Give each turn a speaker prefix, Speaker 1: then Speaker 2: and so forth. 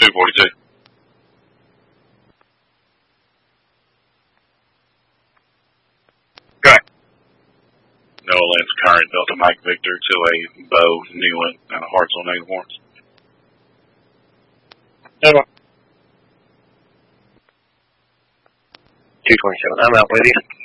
Speaker 1: 242.
Speaker 2: Right.
Speaker 1: Noah Lynn's current Delta Mike Victor to a Bo Newland and a Hartsel Native Horns.
Speaker 2: Noah. 227. I'm out with you.